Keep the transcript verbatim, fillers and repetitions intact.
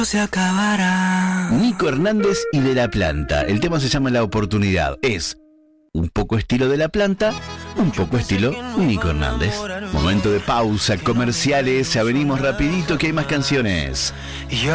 se acabará. Nico Hernández y De La Planta. El tema se llama La Oportunidad. Es un poco estilo De La Planta, un poco estilo Nico Hernández. Momento de pausa, comerciales. Ya venimos rapidito que hay más canciones.